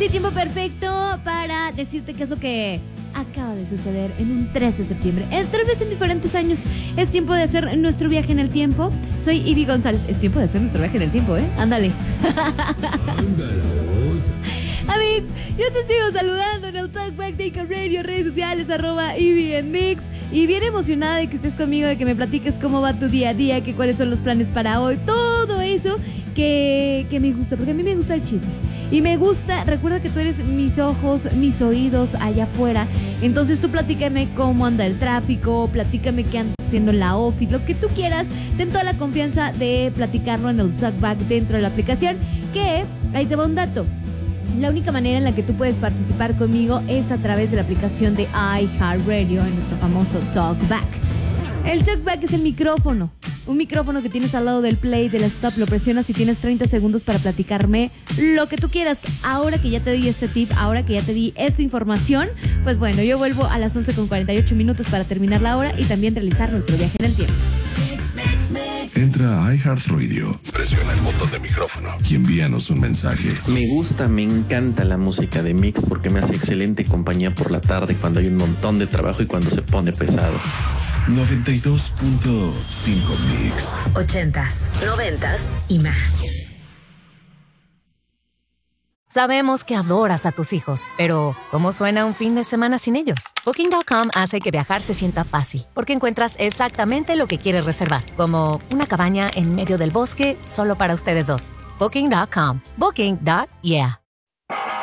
tiempo perfecto para decirte qué es lo que acaba de suceder en un 3 de septiembre. Tal vez en diferentes años es tiempo de hacer nuestro viaje en el tiempo. Soy Ivy González. Es tiempo de hacer nuestro viaje en el tiempo, ¿eh? Ándale. Amigos, yo te sigo saludando en el Talkback de Ica Radio, redes sociales, @Ivy en Mix. Y bien emocionada de que estés conmigo, de que me platiques cómo va tu día a día, que cuáles son los planes para hoy, todo eso que me gusta, porque a mí me gusta el chisme. Y me gusta, recuerda que tú eres mis ojos, mis oídos allá afuera. Entonces tú platícame cómo anda el tráfico, platícame qué andas haciendo en la office, lo que tú quieras. Ten toda la confianza de platicarlo en el Talkback dentro de la aplicación, que ahí te va un dato. La única manera en la que tú puedes participar conmigo es a través de la aplicación de iHeartRadio en nuestro famoso Talkback. El Talkback es el micrófono. Un micrófono que tienes al lado del play, del stop, lo presionas y tienes 30 segundos para platicarme lo que tú quieras. Ahora que ya te di este tip, ahora que ya te di esta información, pues bueno, yo vuelvo a las 11:48 para terminar la hora y también realizar nuestro viaje en el tiempo. Entra a iHeartRadio, presiona el botón de micrófono y envíanos un mensaje. Me gusta, me encanta la música de Mix porque me hace excelente compañía por la tarde cuando hay un montón de trabajo y cuando se pone pesado. 92.5 Mix. 80s, 90s y más. Sabemos que adoras a tus hijos, pero ¿cómo suena un fin de semana sin ellos? Booking.com hace que viajar se sienta fácil, porque encuentras exactamente lo que quieres reservar, como una cabaña en medio del bosque solo para ustedes dos. Booking.com. Booking.yeah.